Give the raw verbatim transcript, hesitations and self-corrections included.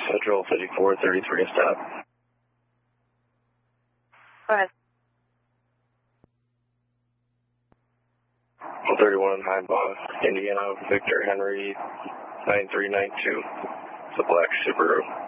Central fifty-four thirty-three to stop. Go ahead. one thirty-one Highbaugh, Indiana, Victor Henry, nine three nine two. It's a black Subaru.